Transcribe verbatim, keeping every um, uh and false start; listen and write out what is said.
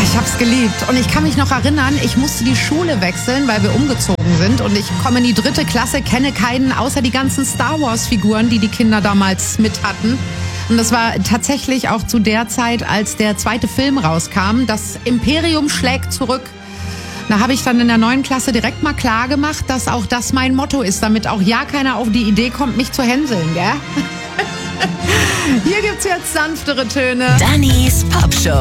Ich hab's geliebt. Und ich kann mich noch erinnern, ich musste die Schule wechseln, weil wir umgezogen sind. Und ich komme in die dritte Klasse, kenne keinen außer die ganzen Star Wars-Figuren, die die Kinder damals mit hatten. Und das war tatsächlich auch zu der Zeit, als der zweite Film rauskam. Das Imperium schlägt zurück. Da habe ich dann in der neuen Klasse direkt mal klar gemacht, dass auch das mein Motto ist, damit auch ja keiner auf die Idee kommt, mich zu hänseln, gell? Hier gibt's jetzt sanftere Töne. Dannys Popshow.